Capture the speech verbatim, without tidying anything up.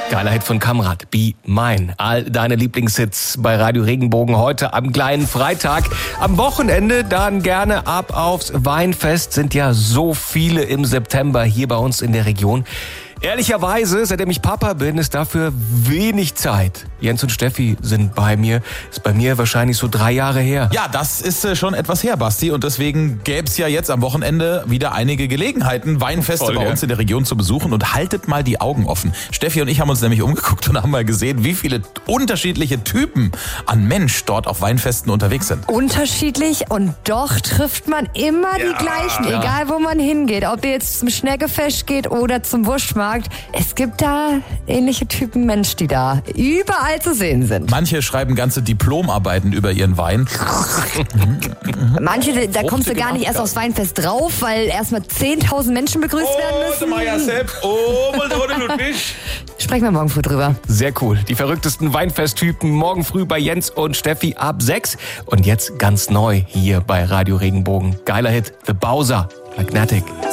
Geiler Hit von Kamrat, Be Mine. All deine Lieblingshits bei Radio Regenbogen heute am kleinen Freitag. Am Wochenende dann gerne ab aufs Weinfest. Sind ja so viele im September hier bei uns in der Region. Ehrlicherweise, seitdem ich Papa bin, ist dafür wenig Zeit. Jens und Steffi sind bei mir. Ist bei mir wahrscheinlich so drei Jahre her. Ja, das ist äh, schon etwas her, Basti. Und deswegen gäbe es ja jetzt am Wochenende wieder einige Gelegenheiten, Weinfeste Voll, bei ja. uns in der Region zu besuchen. Und haltet mal die Augen offen. Steffi und ich haben uns nämlich umgeguckt und haben mal gesehen, wie viele unterschiedliche Typen an Mensch dort auf Weinfesten unterwegs sind. Unterschiedlich und doch trifft man immer Ja, die gleichen, ja. egal wo man hingeht. Ob ihr jetzt zum Schneckefest geht oder zum Wurstmarkt. Es gibt da ähnliche Typen Mensch, die da überall zu sehen sind. Manche schreiben ganze Diplomarbeiten über ihren Wein. Manche, da kommst du gar nicht erst aufs Weinfest drauf, weil erstmal zehntausend Menschen begrüßt werden müssen. Oh, Ludwig. Sprechen wir morgen früh drüber. Sehr cool. Die verrücktesten Weinfesttypen morgen früh bei Jens und Steffi ab sechs. Und jetzt ganz neu hier bei Radio Regenbogen. Geiler Hit, The Bowser, Magnetic.